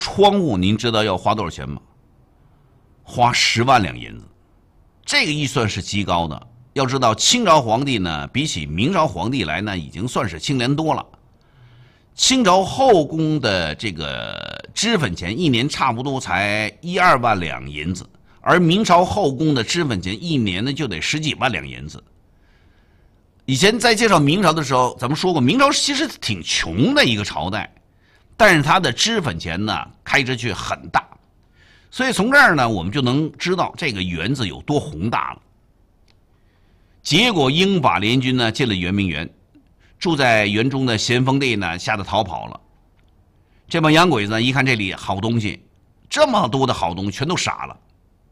窗户您知道要花多少钱吗？花10万两银子，这个预算是极高的。要知道清朝皇帝呢，比起明朝皇帝来呢，已经算是清廉多了。清朝后宫的这个脂粉钱一年差不多才1-2万两银子，而明朝后宫的脂粉钱一年呢就得10几万两银子。以前在介绍明朝的时候，咱们说过，明朝其实挺穷的一个朝代，但是它的脂粉钱呢开支却很大，所以从这儿呢，我们就能知道这个园子有多宏大了。结果英法联军呢进了圆明园，住在园中的咸丰帝呢吓得逃跑了。这帮洋鬼子呢一看这里好东西，这么多的好东西全都傻了。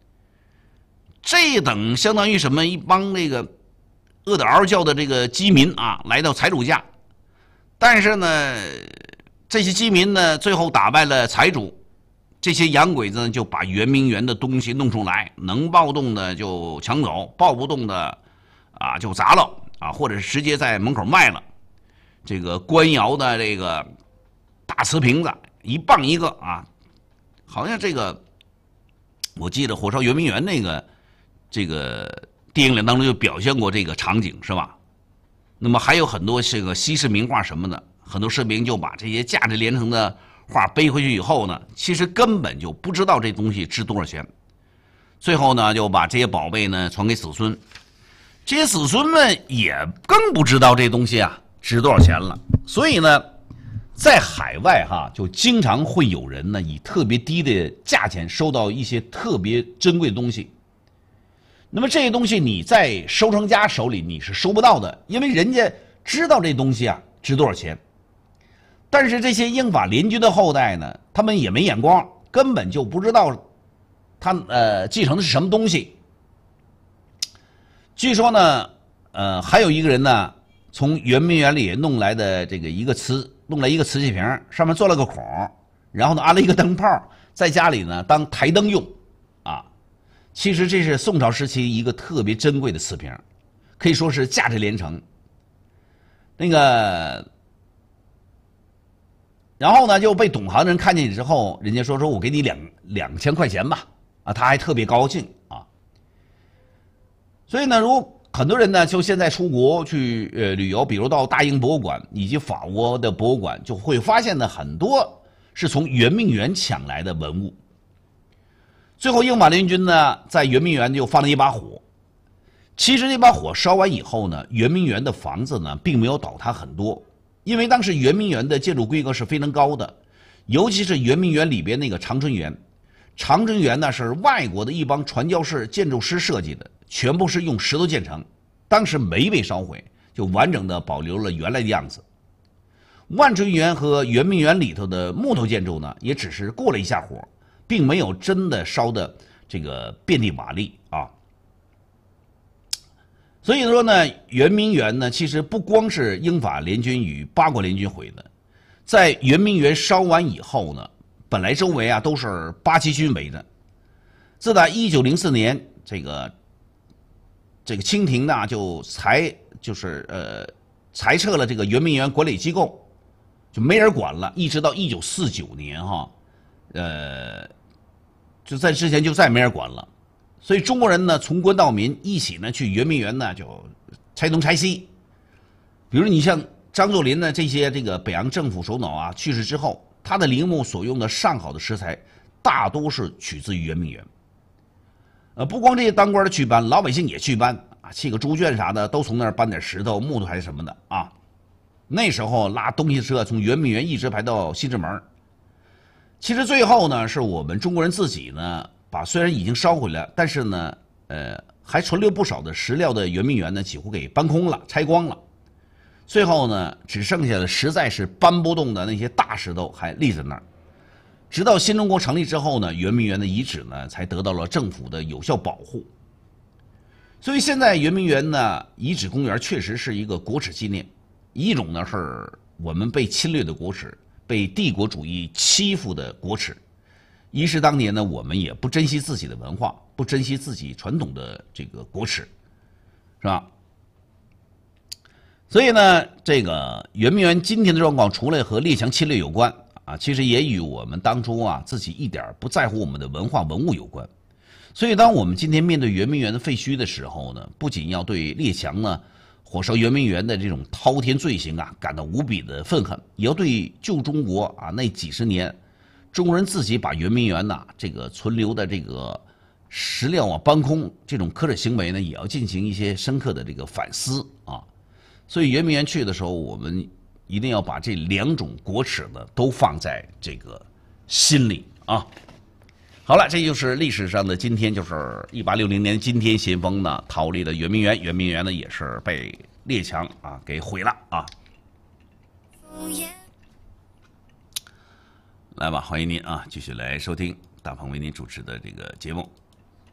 这等相当于什么？一帮这个饿得嗷嗷叫的这个饥民啊，来到财主家，但是呢，这些饥民呢最后打败了财主，这些洋鬼子呢就把圆明园的东西弄出来，能暴动的就抢走，暴不动的啊就砸了啊，或者是直接在门口卖了。这个官窑的这个大瓷瓶子1磅1个啊，好像这个我记得《火烧圆明园》这个电影里当中就表现过这个场景，是吧？那么还有很多这个西式名画什么的，很多士兵就把这些价值连城的画背回去以后呢，其实根本就不知道这东西值多少钱。最后呢，就把这些宝贝呢传给子孙，这些子孙们也更不知道这东西啊值多少钱了。所以呢，在海外就经常会有人呢以特别低的价钱收到一些特别珍贵的东西。那么这些东西你在收藏家手里你是收不到的，因为人家知道这东西啊值多少钱。但是这些英法联军的后代呢，他们也没眼光，根本就不知道他继承的是什么东西。据说呢，还有一个人呢，从圆明园里弄来的一个瓷器瓶，上面做了个孔，然后呢安了一个灯泡，在家里呢当台灯用啊。其实这是宋朝时期一个特别珍贵的瓷瓶，可以说是价值连城。然后呢就被懂行人看见之后，人家说我给你2000块钱吧，啊，他还特别高兴啊。所以呢，很多人呢就现在出国去旅游，比如到大英博物馆以及法国的博物馆，就会发现呢很多是从圆明园抢来的文物。最后英法联军呢在圆明园就放了一把火。其实这把火烧完以后呢，圆明园的房子呢并没有倒塌很多，因为当时圆明园的建筑规格是非常高的，尤其是圆明园里边那个长春园。长春园呢是外国的一帮传教士建筑师设计的，全部是用石头建成，当时没被烧毁，就完整的保留了原来的样子。万春园和圆明园里头的木头建筑呢，也只是过了一下火，并没有真的烧的遍地瓦砾啊。所以说呢，圆明园呢其实不光是英法联军与八国联军毁的，在圆明园烧完以后呢，本来周围都是八旗军围的。自打1904年这个清廷呢就裁撤了这个圆明园管理机构，就没人管了，一直到1949年就在之前就再没人管了。所以中国人呢从官到民一起呢去圆明园呢就拆东拆西。比如你像张作霖呢这些北洋政府首脑去世之后，他的陵墓所用的上好的石材大多是取自于圆明园。不光这些当官的去搬，老百姓也去搬啊，砌个猪圈啥的都从那儿搬点石头木头还是什么的啊。那时候拉东西车从圆明园一直排到西直门。其实最后呢是我们中国人自己呢把虽然已经烧毁了，但是呢还存留不少的石料的圆明园呢几乎给搬空了，拆光了。最后呢只剩下的实在是搬不动的那些大石头还立在那儿。直到新中国成立之后呢，圆明园的遗址呢才得到了政府的有效保护。所以现在圆明园呢遗址公园确实是一个国耻纪念，一种呢是我们被侵略的国耻，被帝国主义欺负的国耻。一是当年呢我们也不珍惜自己的文化，不珍惜自己传统的国耻，是吧？所以呢圆明园今天的状况除了和列强侵略有关啊，其实也与我们当初啊自己一点不在乎我们的文化文物有关。所以，当我们今天面对圆明园的废墟的时候呢，不仅要对列强呢火烧圆明园的这种滔天罪行啊感到无比的愤恨，也要对旧中国啊那几十年中国人自己把圆明园呐这个存留的这个石料啊搬空这种可耻行为呢，也要进行一些深刻的这个反思啊。所以圆明园去的时候，我们一定要把这两种国耻呢都放在这个心里啊。好了，这就是历史上的今天，就是1860年今天，咸丰呢逃离了圆明园，圆明园呢也是被列强啊给毁了啊。来吧，欢迎您啊，继续来收听大鹏为您主持的这个节目。